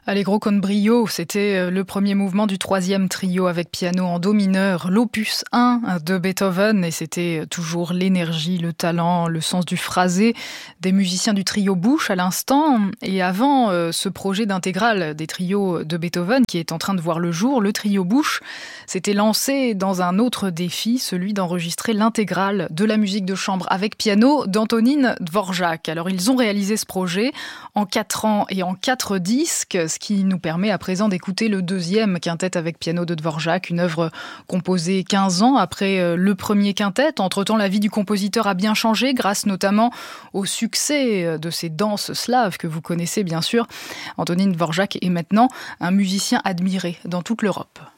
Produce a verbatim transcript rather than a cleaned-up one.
Allegro con brio, c'était le premier mouvement du troisième trio avec piano en do mineur, l'opus un de Beethoven, et c'était toujours l'énergie, le talent, le sens du phrasé des musiciens du trio Busch à l'instant. Et avant euh, ce projet d'intégrale des trios de Beethoven qui est en train de voir le jour, le trio Busch s'était lancé dans un autre défi, celui d'enregistrer l'intégrale de la musique de chambre avec piano d'Antonín Dvořák. Alors ils ont réalisé ce projet en quatre ans et en quatre disques, ce qui nous permet à présent d'écouter le deuxième quintet avec piano de Dvořák, une œuvre composée quinze ans après le premier quintet. Entre-temps, la vie du compositeur a bien changé, grâce notamment au succès de ces danses slaves que vous connaissez bien sûr. Antonín Dvořák est maintenant un musicien admiré dans toute l'Europe.